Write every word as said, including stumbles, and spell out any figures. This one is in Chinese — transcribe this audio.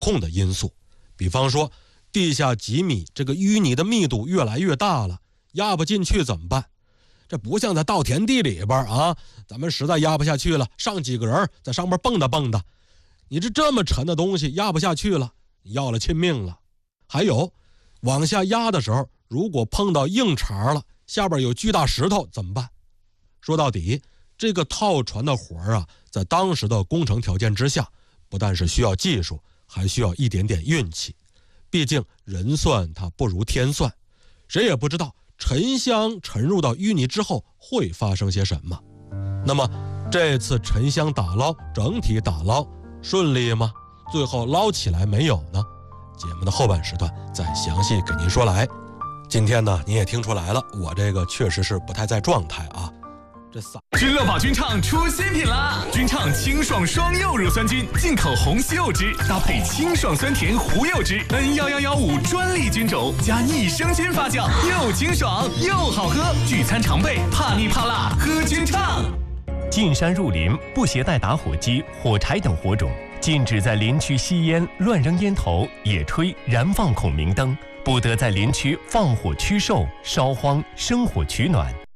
控的因素。比方说地下几米这个淤泥的密度越来越大了，压不进去怎么办？这不像在稻田地里边啊，咱们实在压不下去了，上几个人在上面蹦跶蹦跶，你这这么沉的东西压不下去了，你要了亲命了。还有往下压的时候，如果碰到硬茬了，下边有巨大石头怎么办？说到底，这个套船的活啊，在当时的工程条件之下，不但是需要技术，还需要一点点运气。毕竟人算它不如天算，谁也不知道沉香沉入到淤泥之后会发生些什么。那么这次沉香打捞整体打捞顺利吗？最后捞起来没有呢？节目的后半时段再详细给您说来。今天呢，你也听出来了，我这个确实是不太在状态啊。这仨君乐宝君畅出新品啦！君畅清爽双柚乳酸菌，进口红西柚汁，搭配清爽酸甜胡柚汁 N 一一一五专利菌种，加益生菌发酵，又清爽又好喝。聚餐常备，怕腻怕辣，喝君畅。 进山入林，不携带打火机、火柴等火种，禁止在林区吸烟、乱扔烟头、野炊、燃放孔明灯，不得在林区放火驱兽、烧荒、生火取暖。